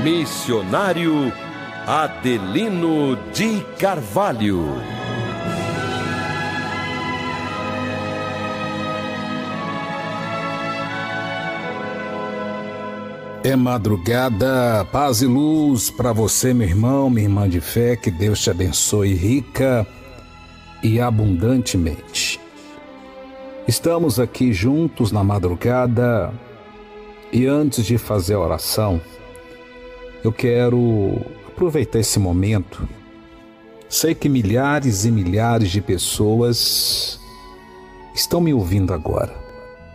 Missionário Adelino de Carvalho. É madrugada, paz e luz para você, meu irmão, minha irmã de fé, que Deus te abençoe rica e abundantemente. Estamos aqui juntos na madrugada e antes de fazer a oração, eu quero aproveitar esse momento. Sei que milhares e milhares de pessoas estão me ouvindo agora.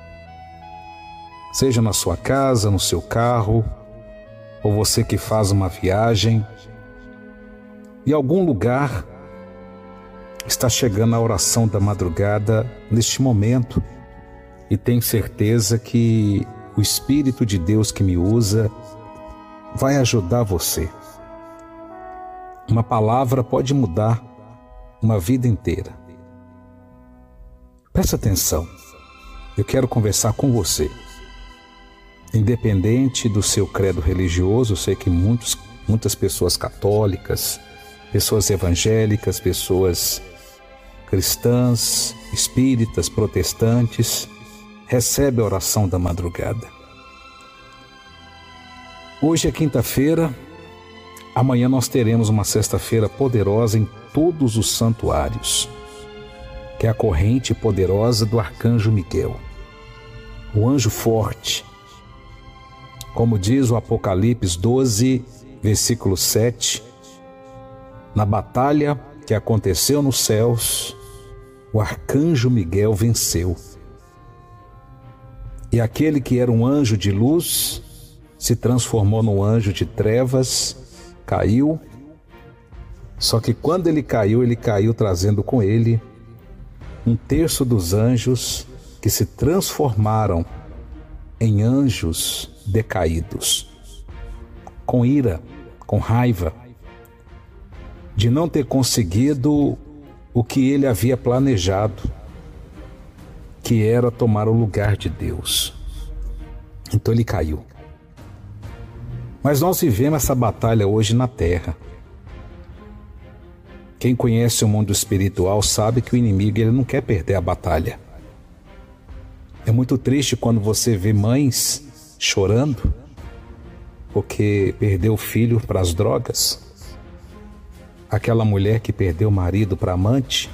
Seja na sua casa, no seu carro, ou você que faz uma viagem, em algum lugar está chegando a oração da madrugada neste momento e tenho certeza que o Espírito de Deus que me usa vai ajudar você. Uma palavra pode mudar uma vida inteira. Presta atenção, eu quero conversar com você. Independente do seu credo religioso, eu sei que muitas pessoas católicas, pessoas evangélicas, pessoas cristãs, espíritas, protestantes, recebem a oração da madrugada. Hoje é quinta-feira, amanhã nós teremos uma sexta-feira poderosa em todos os santuários, que é a corrente poderosa do arcanjo Miguel, o anjo forte. Como diz o Apocalipse 12, versículo 7, na batalha que aconteceu nos céus, o arcanjo Miguel venceu. E aquele que era um anjo de luz se transformou num anjo de trevas, caiu. Só que quando ele caiu trazendo com ele um terço dos anjos que se transformaram em anjos decaídos, com ira, com raiva, de não ter conseguido o que ele havia planejado, que era tomar o lugar de Deus. Então ele caiu. Mas nós vivemos essa batalha hoje na terra. Quem conhece o mundo espiritual sabe que o inimigo ele não quer perder a batalha. É muito triste quando você vê mães chorando porque perdeu o filho para as drogas, aquela mulher que perdeu o marido para amante,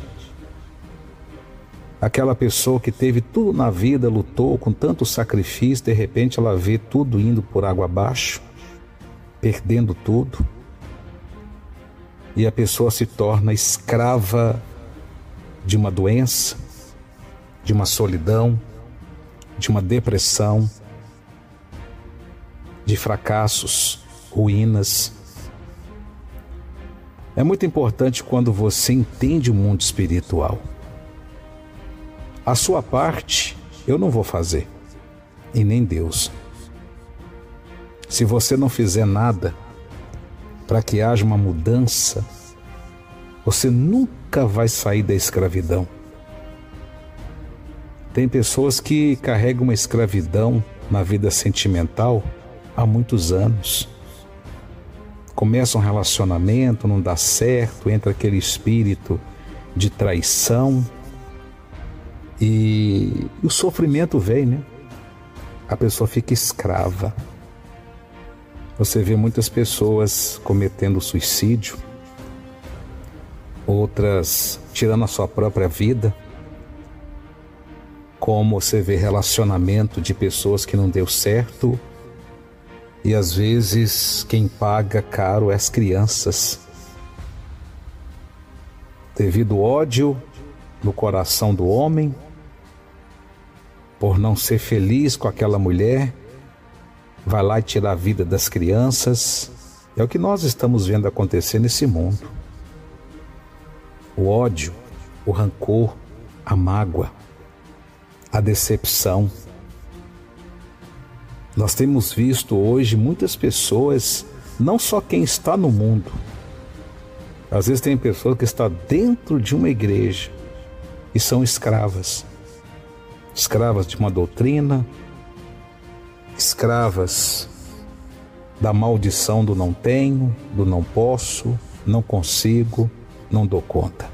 aquela pessoa que teve tudo na vida, lutou com tanto sacrifício, de repente ela vê tudo indo por água abaixo, perdendo tudo, e a pessoa se torna escrava de uma doença, de uma solidão, de uma depressão, de fracassos, ruínas. É muito importante quando você entende o mundo espiritual. A sua parte eu não vou fazer, e nem Deus. Se você não fizer nada para que haja uma mudança, você nunca vai sair da escravidão. Tem pessoas que carregam uma escravidão na vida sentimental há muitos anos. Começa um relacionamento, não dá certo, entra aquele espírito de traição e o sofrimento vem, né? A pessoa fica escrava. Você vê muitas pessoas cometendo suicídio, outras tirando a sua própria vida, como você vê relacionamento de pessoas que não deu certo, e às vezes quem paga caro é as crianças. Devido ao ódio no coração do homem, por não ser feliz com aquela mulher, vai lá e tira a vida das crianças. É o que nós estamos vendo acontecer nesse mundo. O ódio, o rancor, a mágoa, a decepção. Nós temos visto hoje muitas pessoas, não só quem está no mundo, às vezes tem pessoas que estão dentro de uma igreja e são escravas de uma doutrina, escravas da maldição do não tenho, do não posso, não consigo, não dou conta.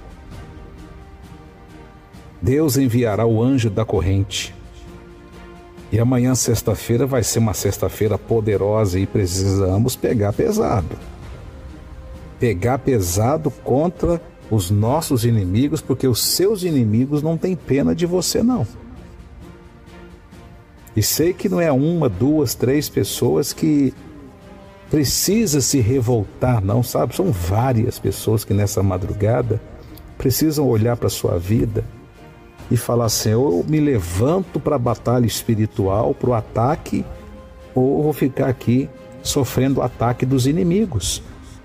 Deus enviará o anjo da corrente. E amanhã, sexta-feira, vai ser uma sexta-feira poderosa e precisamos pegar pesado. Pegar pesado contra os nossos inimigos, porque os seus inimigos não têm pena de você, não. E sei que não é uma, duas, três pessoas que precisa se revoltar, não, sabe? São várias pessoas que nessa madrugada precisam olhar para a sua vida e falar assim: ou eu me levanto para a batalha espiritual, para o ataque, ou eu vou ficar aqui sofrendo o ataque dos inimigos.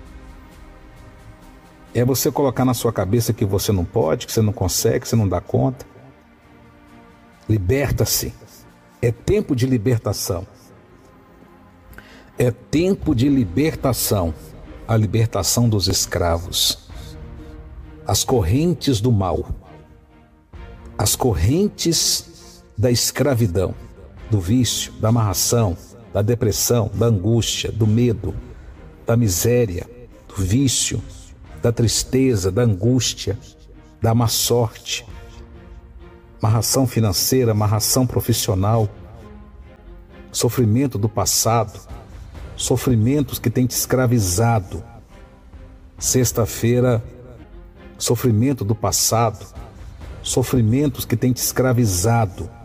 É você colocar na sua cabeça que você não pode, que você não consegue, que você não dá conta. Liberta-se. É tempo de libertação. É tempo de libertação. A libertação dos escravos. As correntes do mal. As correntes da escravidão, do vício, da amarração, da depressão, da angústia, do medo, da miséria, do vício, da tristeza, da angústia, da má sorte, amarração financeira, amarração profissional, sofrimento do passado, sofrimentos que têm te escravizado. Sexta-feira, sofrimento do passado, sofrimentos que têm te escravizado.